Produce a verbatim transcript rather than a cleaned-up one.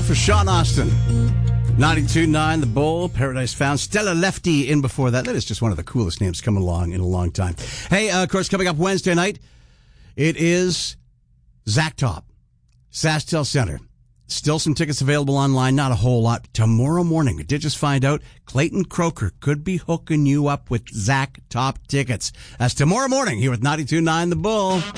for Sean Austin. ninety-two point nine The Bull, Paradise Found. Stella Lefty in before that. That is just one of the coolest names coming along in a long time. Hey, uh, of course, coming up Wednesday night, it is Zach Top, SaskTel Center. Still some tickets available online, not a whole lot. Tomorrow morning, we did just find out Clayton Croker could be hooking you up with Zach Top tickets. That's tomorrow morning here with ninety-two point nine The Bull.